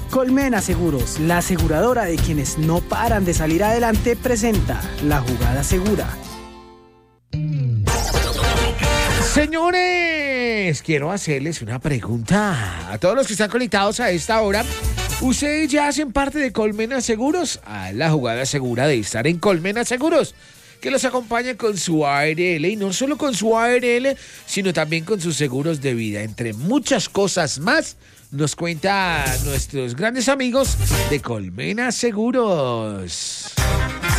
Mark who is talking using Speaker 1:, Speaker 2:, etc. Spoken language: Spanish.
Speaker 1: Colmena Seguros, la aseguradora de quienes no paran de salir adelante, presenta La Jugada Segura.
Speaker 2: Señores, quiero hacerles una pregunta a todos los que están conectados a esta hora. ¿Ustedes ya hacen parte de Colmena Seguros? La jugada segura de estar en Colmena Seguros, que los acompaña con su ARL, y no solo con su ARL, sino también con sus seguros de vida, entre muchas cosas más. Nos cuenta nuestros grandes amigos de Colmena Seguros.